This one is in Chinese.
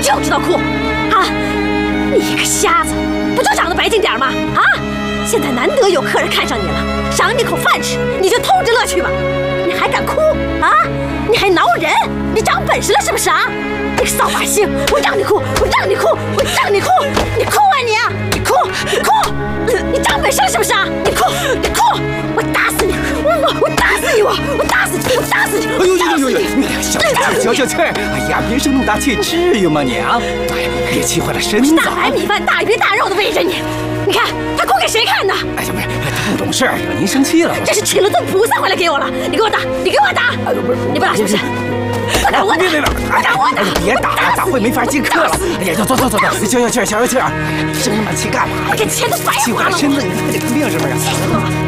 就知道哭啊！你个瞎子，不就长得白净点吗？啊！现在难得有客人看上你了，赏你口饭吃，你就偷着乐去吧。你还敢哭啊？你还挠人？你长本事了是不是啊？你个扫把星！我让你哭，我让你哭，我让你哭！你哭啊你！你哭！你哭！你长本事了是不是啊？你哭！你哭！我打死你！我打死你！我打死你！我打死你！ 哎呦！消气儿！哎呀，别生那么大气，至于吗你啊？哎，别气坏了身子。 大碗米饭、大鱼大肉的喂着你，你看他哭给谁看呢？ 哎呀，不是，他不懂事，惹您生气了。 这是请了尊菩萨回来给我了，你给我打！你给我打！ 哎呦，不是， 你不打是不是？不打我打！ 别！ 打我打！ 别打，打会没法进课了。哎呀，走，消消气儿。生那么气干嘛？ 这钱都白花了。 气坏了身子，你看这看病是不是？